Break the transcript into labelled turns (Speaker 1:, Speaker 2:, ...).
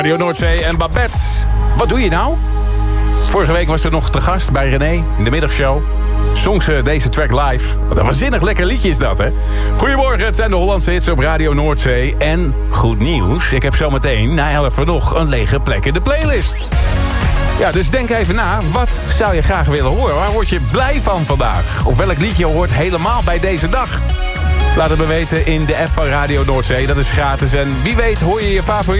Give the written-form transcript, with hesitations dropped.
Speaker 1: Radio Noordzee en Babette. Wat doe je nou? Vorige week was ze nog te gast bij René in de middagshow. Zong ze deze track live. Wat een waanzinnig lekker liedje is dat, hè? Goedemorgen, het zijn de Hollandse hits op Radio Noordzee. En goed nieuws, ik heb zometeen na 11 nog een lege plek in de playlist. Ja, dus denk even na, wat zou je graag willen horen? Waar word je blij van vandaag? Of welk liedje hoort helemaal bij deze dag? Laat het me weten in de app van Radio Noordzee, dat is gratis. En wie weet hoor je je favoriet